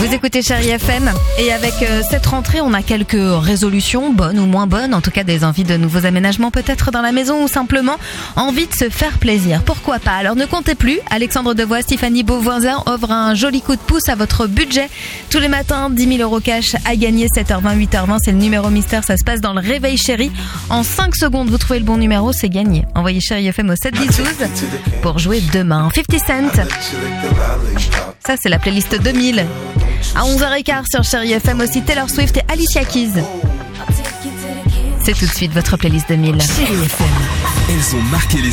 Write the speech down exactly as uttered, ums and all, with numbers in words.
Vous écoutez Chérie F M et avec euh, cette rentrée, on a quelques résolutions, bonnes ou moins bonnes, en tout cas des envies de nouveaux aménagements peut-être dans la maison ou simplement envie de se faire plaisir. Pourquoi pas? Alors ne comptez plus, Alexandre Devois, Stéphanie Beauvoisin offre un joli coup de pouce à votre budget. Tous les matins, dix mille euros cash à gagner, sept heures vingt, huit heures vingt, c'est le numéro mystère, ça se passe dans le réveil chéri. En cinq secondes, vous trouvez le bon numéro, c'est gagné. Envoyez Chérie F M au sept dix douze pour jouer demain. cinquante Cent, ça c'est la playlist deux mille. À onze heures quinze sur Chérie F M aussi, Taylor Swift et Alicia Keys. C'est tout de suite votre playlist deux mille. Chérie F M, elles ont marqué les